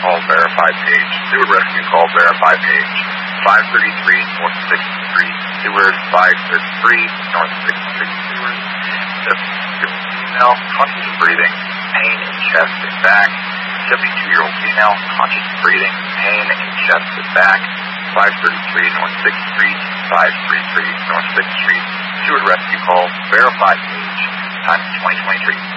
call verified page. Seward rescue call verified page. 533 North 6th Street, Seward. 533 North 6th Street, Seward. The female, conscious breathing, pain in chest and back. 72-year-old female, conscious breathing, pain in chest and back. 533 North 6th Street, 533 North 6th Street. Seward rescue call verified page. Time 2023.